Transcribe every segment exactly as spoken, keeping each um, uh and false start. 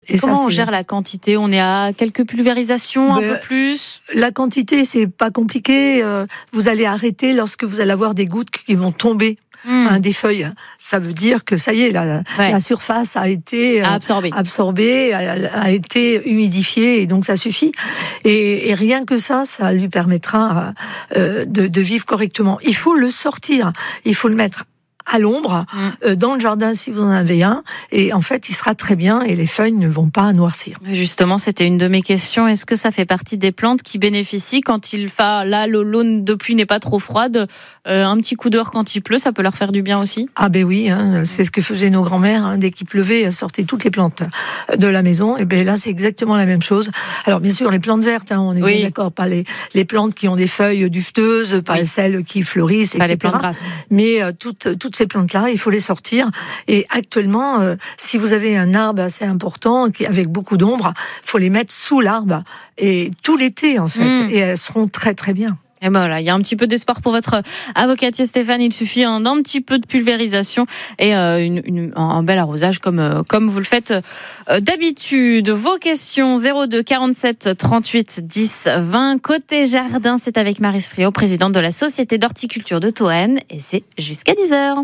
Et Comment ça, on c'est... gère la quantité? On est à quelques pulvérisations, Ben, un peu plus? La quantité, c'est pas compliqué. Euh, vous allez arrêter lorsque vous allez avoir des gouttes qui vont tomber. Mmh. Hein, des feuilles, ça veut dire que ça y est, la, ouais. la surface a été euh, absorbée, absorbée a, a été humidifiée, et donc ça suffit. Et, et rien que ça, ça lui permettra euh, de, de vivre correctement. Il faut le sortir, il faut le mettre à l'ombre, mmh. euh, dans le jardin si vous en avez un, et en fait il sera très bien et les feuilles ne vont pas noircir. Justement, c'était une de mes questions. Est-ce que ça fait partie des plantes qui bénéficient quand il fa... là l'aune de pluie n'est pas trop froide, euh, un petit coup dehors quand il pleut, ça peut leur faire du bien aussi? Ah ben oui, hein, c'est ce que faisaient nos grands-mères, hein, dès qu'il pleuvait, elles sortaient toutes les plantes de la maison, et ben là c'est exactement la même chose. Alors bien sûr les plantes vertes, hein, on est oui. bien d'accord, pas les, les plantes qui ont des feuilles dufteuses, pas oui. celles qui fleurissent, pas et cetera. Les plantes grasses. Mais euh, toutes, toutes ces plantes-là, il faut les sortir. Et actuellement, euh, si vous avez un arbre assez important, qui, avec beaucoup d'ombre, il faut les mettre sous l'arbre, et tout l'été en fait, mmh. et elles seront très très bien. Et ben voilà, il y a un petit peu d'espoir pour votre avocatier Stéphane. Il suffit un, d'un petit peu de pulvérisation et euh, une, une, un bel arrosage comme, euh, comme vous le faites euh, d'habitude. Vos questions zéro deux quarante-sept trente-huit dix vingt. Côté jardin, c'est avec Maryse Friot, présidente de la Société d'horticulture de Touraine, et c'est jusqu'à dix heures.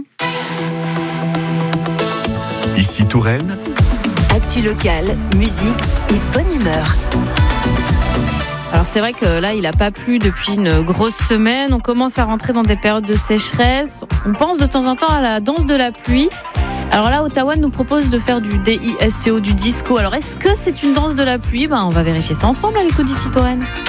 Ici Touraine. Actu locale, musique et bonne humeur. Alors c'est vrai que là, il n'a pas plu depuis une grosse semaine. On commence à rentrer dans des périodes de sécheresse. On pense de temps en temps à la danse de la pluie. Alors là, Ottawa nous propose de faire du D I S C O, du disco. Alors est-ce que c'est une danse de la pluie? Ben, on va vérifier ça ensemble à l'écoute d'Ici Touraine.